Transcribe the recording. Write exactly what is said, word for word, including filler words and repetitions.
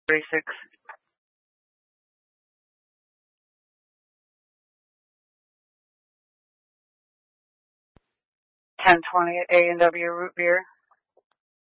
thirty-six. ten twenty at A and W Root Beer.